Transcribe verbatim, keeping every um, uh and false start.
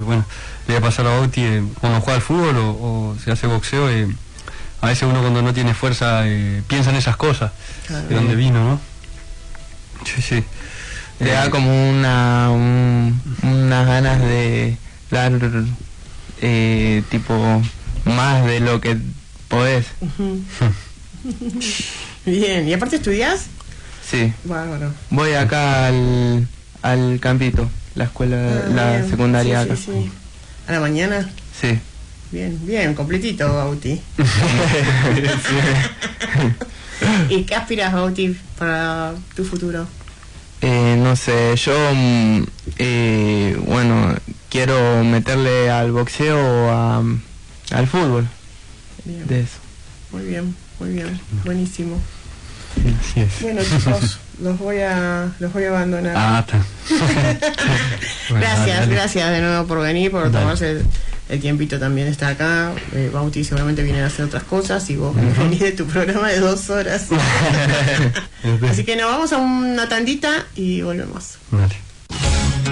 bueno, le va a pasar a Bauti eh, cuando juega al fútbol o, o se hace boxeo, eh, a veces uno cuando no tiene fuerza eh, piensa en esas cosas, claro, de dónde vino, ¿no? Sí, sí. Le eh, da como una un, unas ganas de dar eh, tipo más de lo que podés. Uh-huh. Bien, ¿y aparte estudiás? Sí. Bárbaro. Voy acá al, al Campito, la escuela, ah, la bien. secundaria sí, acá. Sí, sí. ¿A la mañana? Sí. Bien, bien, completito, Bauti. ¿Y qué aspiras, Bauti, para tu futuro? Eh, no sé, yo, eh, bueno, quiero meterle al boxeo o a, al fútbol. Bien. De eso. Muy bien, muy bien, buenísimo. Así es. Bueno, chicos, los voy a los voy a abandonar. Ah, está. Bueno, gracias, dale, dale. gracias de nuevo por venir, por Dale. tomarse el, el tiempito también está acá. Eh, Bauti seguramente viene a hacer otras cosas y vos uh-huh. venís de tu programa de dos horas. Así que nos vamos a una tandita y volvemos. Vale.